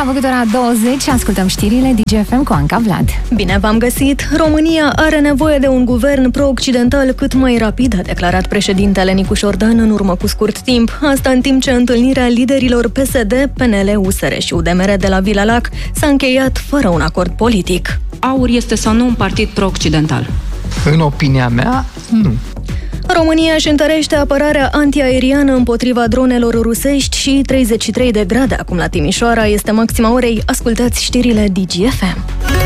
făcut ora 20, ascultăm știrile DGFM cu Anca Vlad. Bine v-am găsit! România are nevoie de un guvern pro-occidental cât mai rapid, a declarat președintele Nicu Șordan în urmă cu scurt timp. Asta în timp ce întâlnirea liderilor PSD, PNL, USR și UDMR de la Vila Lac s-a încheiat fără un acord politic. AUR este sau nu un partid pro-occidental? În opinia mea, nu. România își întărește apărarea antiaeriană împotriva dronelor rusești și 33 de grade acum la Timișoara. Este maxima orei. Ascultați știrile DGFM.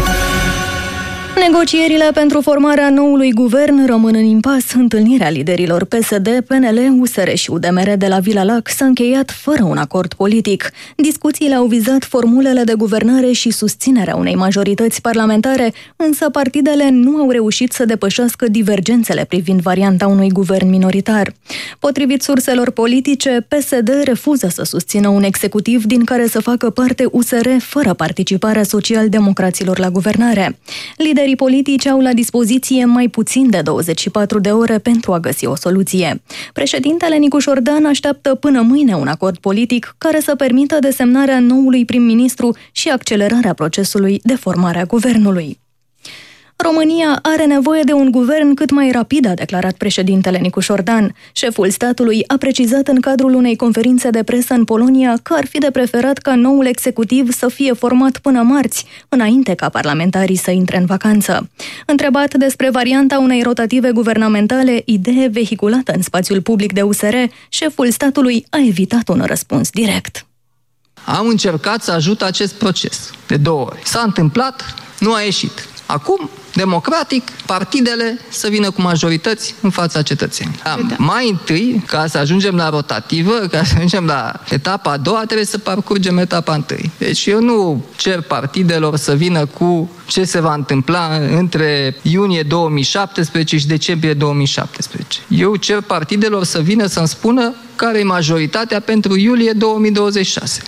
Negocierile pentru formarea noului guvern rămân în impas. Întâlnirea liderilor PSD, PNL, USR și UDMR de la Vila Lac s-a încheiat fără un acord politic. Discuțiile au vizat formulele de guvernare și susținerea unei majorități parlamentare, însă partidele nu au reușit să depășească divergențele privind varianta unui guvern minoritar. Potrivit surselor politice, PSD refuză să susțină un executiv din care să facă parte USR fără participarea social-democraților la guvernare. Liderii politici au la dispoziție mai puțin de 24 de ore pentru a găsi o soluție. Președintele Nicu Șordan așteaptă până mâine un acord politic care să permită desemnarea noului prim-ministru și accelerarea procesului de formare a guvernului. România are nevoie de un guvern cât mai rapid, a declarat președintele Nicu Șordan. Șeful statului a precizat în cadrul unei conferințe de presă în Polonia că ar fi de preferat ca noul executiv să fie format până marți, înainte ca parlamentarii să intre în vacanță. Întrebat despre varianta unei rotative guvernamentale, idee vehiculată în spațiul public de USR, șeful statului a evitat un răspuns direct. Am încercat să ajut acest proces de 2 ori. S-a întâmplat, nu a ieșit. Acum, democratic, partidele să vină cu majorități în fața cetățenilor. Mai întâi, ca să ajungem la rotativă, ca să ajungem la etapa a doua, trebuie să parcurgem etapa întâi. Deci eu nu cer partidelor să vină cu ce se va întâmpla între iunie 2017 și decembrie 2017. Eu cer partidelor să vină să-mi spună care e majoritatea pentru iulie 2026.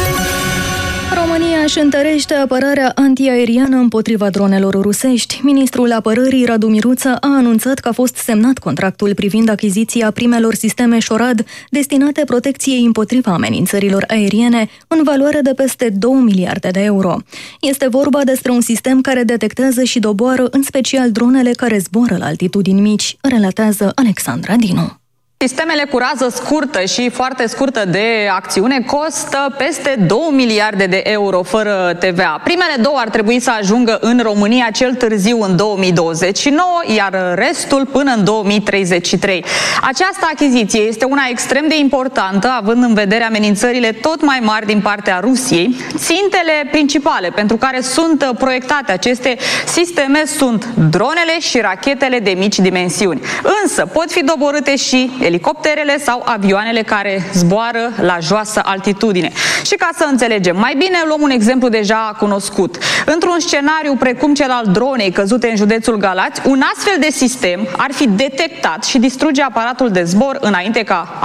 România își întărește apărarea antiaeriană împotriva dronelor rusești. Ministrul Apărării, Radu Miruță, a anunțat că a fost semnat contractul privind achiziția primelor sisteme Șorad destinate protecției împotriva amenințărilor aeriene în valoare de peste 2 miliarde de euro. Este vorba despre un sistem care detectează și doboară în special dronele care zboară la altitudini mici, relatează Alexandra Dinu. Sistemele cu rază scurtă și foarte scurtă de acțiune costă peste 2 miliarde de euro fără TVA. Primele 2 ar trebui să ajungă în România cel târziu în 2029, iar restul până în 2033. Această achiziție este una extrem de importantă, având în vedere amenințările tot mai mari din partea Rusiei. Țintele principale pentru care sunt proiectate aceste sisteme sunt dronele și rachetele de mici dimensiuni. Însă pot fi doborâte și elicopterele sau avioanele care zboară la joasă altitudine. Și ca să înțelegem mai bine, luăm un exemplu deja cunoscut. Într-un scenariu precum cel al dronei căzute în județul Galați, un astfel de sistem ar fi detectat și distruge aparatul de zbor înainte ca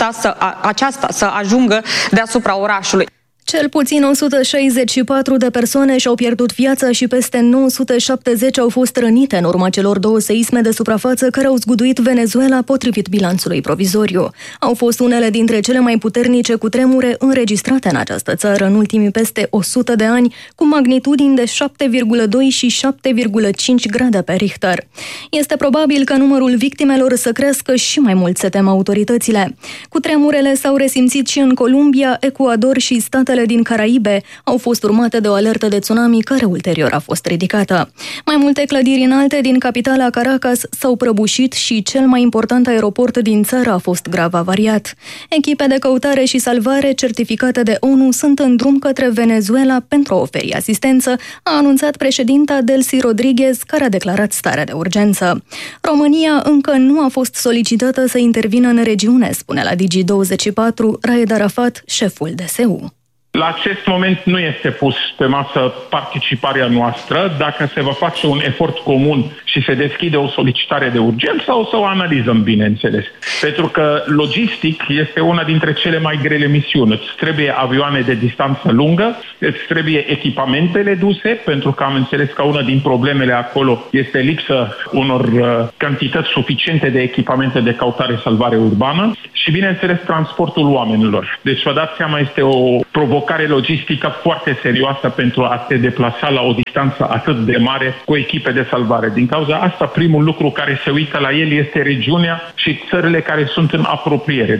aceasta să ajungă deasupra orașului. Cel puțin 164 de persoane și-au pierdut viața și peste 970 au fost rănite în urma celor 2 seisme de suprafață care au zguduit Venezuela, potrivit bilanțului provizoriu. Au fost unele dintre cele mai puternice cutremure înregistrate în această țară în ultimii peste 100 de ani, cu magnitudini de 7,2 și 7,5 grade pe Richter. Este probabil că numărul victimelor să crească și mai mult, se tem autoritățile. Cutremurele s-au resimțit și în Columbia, Ecuador și statele din Caraibe. Au fost urmate de o alertă de tsunami care ulterior a fost ridicată. Mai multe clădiri înalte din capitala Caracas s-au prăbușit și cel mai important aeroport din țară a fost grav avariat. Echipe de căutare și salvare certificate de ONU sunt în drum către Venezuela pentru a oferi asistență, a anunțat președinta Delcy Rodriguez, care a declarat starea de urgență. România încă nu a fost solicitată să intervină în regiune, spune la Digi24 Raed Arafat, șeful DSU. La acest moment nu este pus pe masă participarea noastră. Dacă se va face un efort comun și se deschide o solicitare de urgență, o să o analizăm, bineînțeles. Pentru că logistic este una dintre cele mai grele misiuni. Îți trebuie avioane de distanță lungă, îți trebuie echipamentele duse, pentru că am înțeles că una din problemele acolo este lipsă unor cantități suficiente de echipamente de căutare-salvare urbană și, bineînțeles, transportul oamenilor. Deci, vă dați seama, este o provocare logistică foarte serioasă pentru a te deplasa la o distanță atât de mare cu echipe de salvare. Din cauza asta, primul lucru care se uită la el este regiunea și țările care sunt în apropiere.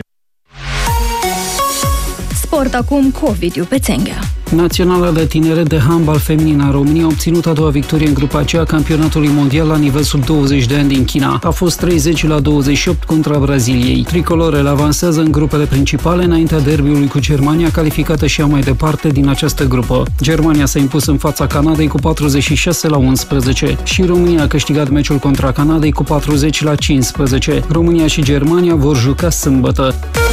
Sport acum cu Ovidiu Pețenghea. Naționala de tineret de handbal feminin a României a obținut a doua victorie în grupa C a campionatului mondial la nivel sub 20 de ani din China. A fost 30-28 contra Braziliei. Tricolorele avansează în grupele principale înaintea derbiului cu Germania, calificată și ea mai departe din această grupă. Germania s-a impus în fața Canadei cu 46-11 și România a câștigat meciul contra Canadei cu 40-15. România și Germania vor juca sâmbătă.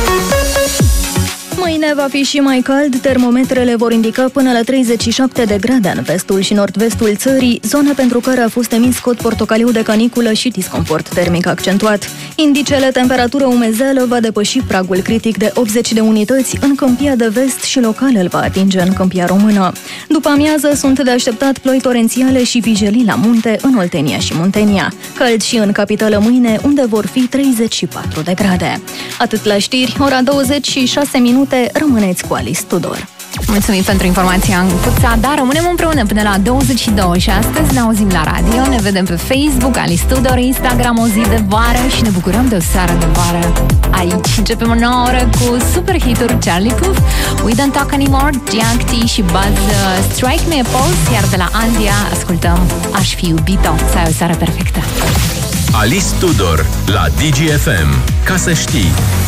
Mâine va fi și mai cald, termometrele vor indica până la 37 de grade în vestul și nord-vestul țării, zona pentru care a fost emis cod portocaliu de caniculă și disconfort termic accentuat. Indicele temperatură umezeală va depăși pragul critic de 80 de unități în Câmpia de Vest și local îl va atinge în Câmpia Română. După amiază sunt de așteptat ploi torențiale și vijelii la munte în Oltenia și Muntenia. Cald și în capitală mâine, unde vor fi 34 de grade. Atât la știri, ora 26 minute, rămâneți cu Alice Tudor. Mulțumim pentru informația Ancuța, dar rămânem împreună până la 22 și astăzi ne auzim la radio, ne vedem pe Facebook, Alice Tudor, Instagram, o zi de vară și ne bucurăm de o seară de vară. Aici începem o nouă oră cu super hituri Charlie Puth, We Don't Talk Anymore, Jack T și Buzz, Strike Me a Pulse, iar de la Andia ascultăm Aș fi iubito. Să ai o seară perfectă. Alice Tudor la DGFM. Ca să știi.